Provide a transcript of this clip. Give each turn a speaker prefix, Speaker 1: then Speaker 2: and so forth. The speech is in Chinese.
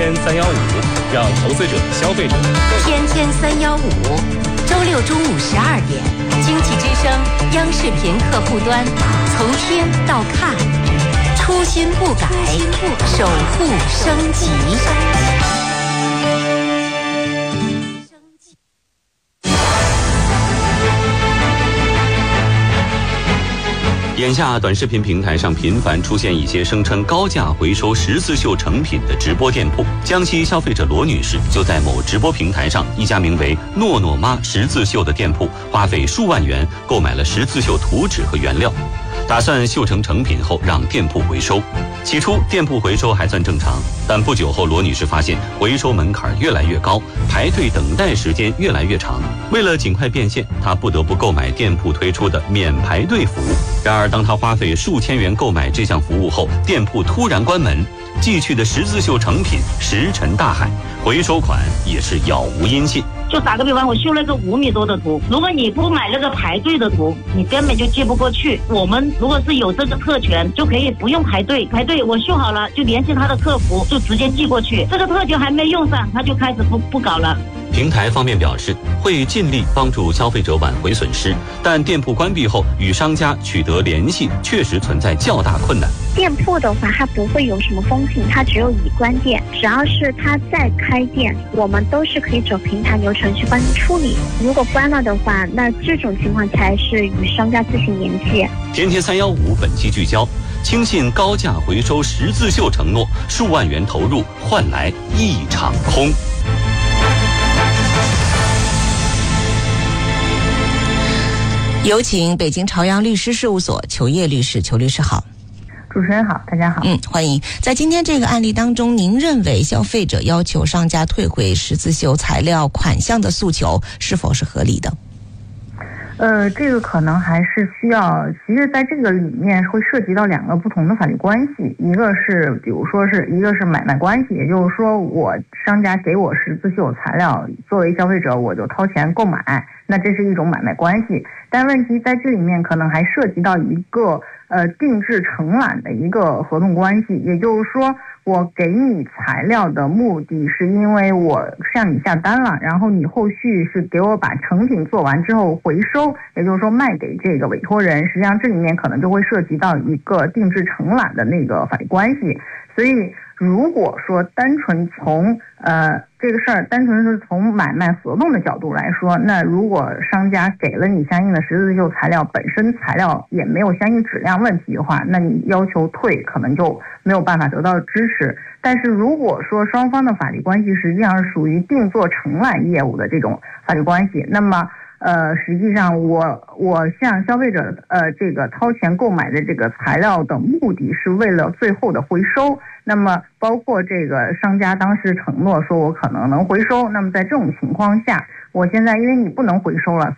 Speaker 1: 天315，让投资者、消费者
Speaker 2: 天天315，周六中午12点，经济之声央视频客户端，从听到看，初心不改，守护升级。
Speaker 3: 眼下短视频平台上频繁出现一些声称高价回收十字绣成品的直播店铺。江西消费者罗女士就在某直播平台上一家名为诺诺妈十字绣的店铺，花费数万元购买了十字绣图纸和原料，打算绣成成品后让店铺回收。起初店铺回收还算正常，但不久后罗女士发现回收门槛越来越高，排队等待时间越来越长。为了尽快变现，她不得不购买店铺推出的免排队服务。然而当她花费数千元购买这项服务后，店铺突然关门，寄去的十字绣成品石沉大海，回收款也是杳无音信。
Speaker 4: 就打个比方，我绣了个5米多的图，如果你不买那个排队的图，你根本就寄不过去。我们如果是有这个特权，就可以不用排队，我绣好了就联系他的客服，就直接寄过去。这个特权还没用上，他就开始不搞了。
Speaker 3: 平台方面表示会尽力帮助消费者挽回损失，但店铺关闭后与商家取得联系确实存在较大困难。
Speaker 5: 店铺的话，它不会有什么风险，它只有已关店。只要是它再开店，我们都是可以走平台流程去帮您处理。如果关了的话，那这种情况才是与商家自行联系。
Speaker 3: 天天315本期聚焦：轻信高价回收十字绣承诺，数万元投入换来一场空。
Speaker 6: 有请北京朝阳律师事务所裘烨律师。裘律师好。
Speaker 7: 主持人好，大家好。
Speaker 6: 欢迎。在今天这个案例当中，您认为消费者要求商家退回十字绣材料款项的诉求是否是合理的？
Speaker 7: 这个可能还是需要，其实在这个里面会涉及到2个不同的法律关系，一个是比如说是一个是买卖关系，也就是说我商家给我十字绣材料，作为消费者我就掏钱购买，那这是一种买卖关系。但问题在这里面可能还涉及到一个定制承揽的一个合同关系，也就是说我给你材料的目的是因为我向你下单了，然后你后续是给我把成品做完之后回收，也就是说卖给这个委托人，实际上这里面可能就会涉及到一个定制承揽的那个法律关系。所以如果说单纯从这个事儿单纯是从买卖合同的角度来说，那如果商家给了你相应的十字绣材料，本身材料也没有相应质量问题的话，那你要求退可能就没有办法得到支持。但是如果说双方的法律关系实际上是属于定做承揽业务的这种法律关系，那么实际上我向消费者这个掏钱购买的这个材料的目的是为了最后的回收，那么包括这个商家当时承诺说我可能能回收，那么在这种情况下，我现在因为你不能回收了，